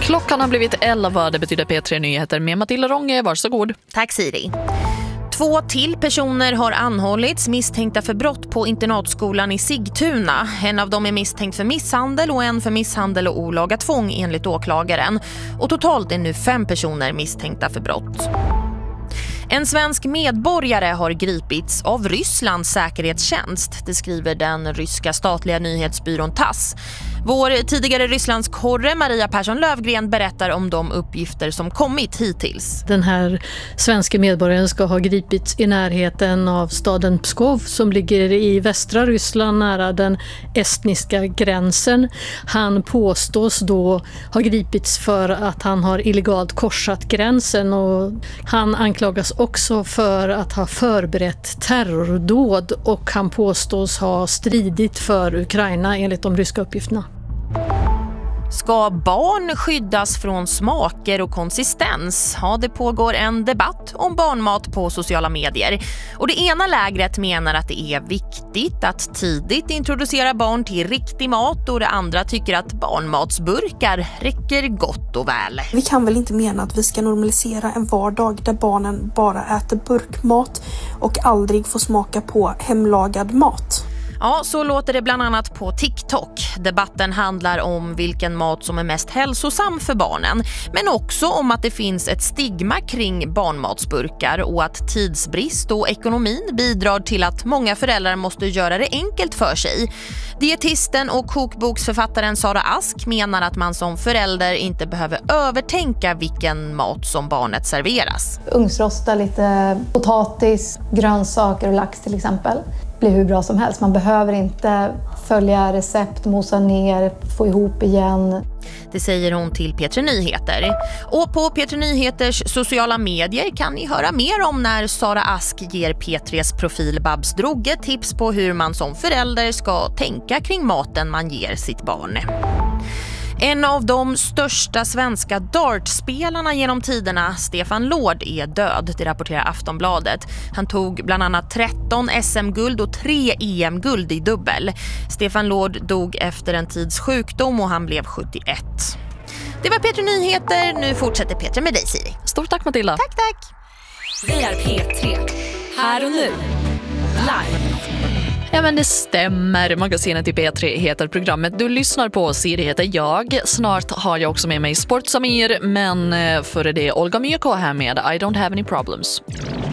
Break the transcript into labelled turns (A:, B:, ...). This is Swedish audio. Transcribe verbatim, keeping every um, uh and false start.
A: Klockan har blivit elva, det betyder P tre Nyheter med Matilda Ronge. Varsågod.
B: Tack Siri. Två till personer har anhållits misstänkta för brott på internatskolan i Sigtuna. En av dem är misstänkt för misshandel och en för misshandel och olaga tvång enligt åklagaren. Och totalt är nu fem personer misstänkta för brott. En svensk medborgare har gripits av Rysslands säkerhetstjänst, det skriver den ryska statliga nyhetsbyrån Tass. Vår tidigare Rysslandskorre Maria Persson-Lövgren berättar om de uppgifter som kommit hittills.
C: Den här svenska medborgaren ska ha gripits i närheten av staden Pskov som ligger i västra Ryssland nära den estniska gränsen. Han påstås då ha gripits för att han har illegalt korsat gränsen och han anklagas också för att ha förberett terrordåd och han påstås ha stridit för Ukraina enligt de ryska uppgifterna.
B: Ska barn skyddas från smaker och konsistens? Ja, det pågår en debatt om barnmat på sociala medier. Och det ena lägret menar att det är viktigt att tidigt introducera barn till riktig mat och det andra tycker att barnmatsburkar räcker gott och väl.
D: Vi kan väl inte mena att vi ska normalisera en vardag där barnen bara äter burkmat och aldrig får smaka på hemlagad mat.
B: Ja, så låter det bland annat på TikTok. Debatten handlar om vilken mat som är mest hälsosam för barnen, men också om att det finns ett stigma kring barnmatsburkar och att tidsbrist och ekonomin bidrar till att många föräldrar måste göra det enkelt för sig. Dietisten och kokboksförfattaren Sara Ask menar att man som förälder inte behöver övertänka vilken mat som barnet serveras.
E: Ugnsrosta lite potatis, grönsaker och lax till exempel. Blir hur bra som helst. Man behöver inte följa recept, mosa ner, få ihop igen.
B: Det säger hon till P tre Nyheter. Och på P tre Nyheters sociala medier kan ni höra mer om när Sara Ask ger P tres profil Babs Drogge tips på hur man som förälder ska tänka kring maten man ger sitt barn. En av de största svenska dartspelarna genom tiderna, Stefan Lord, är död, det rapporterar Aftonbladet. Han tog bland annat tretton S M-guld och tre E M-guld i dubbel. Stefan Lord dog efter en tids sjukdom och han blev sjuttioett. Det var P tre Nyheter, nu fortsätter P tre med dig Siri.
A: Stort tack Matilda.
B: Tack, tack.
F: Vi är P tre, här och nu, live.
A: Ja men det stämmer, magasinet i P tre heter programmet du lyssnar på. Siri heter jag. Snart har jag också med mig Sport Samir, men för det är Olga Myko här med I don't have any problems.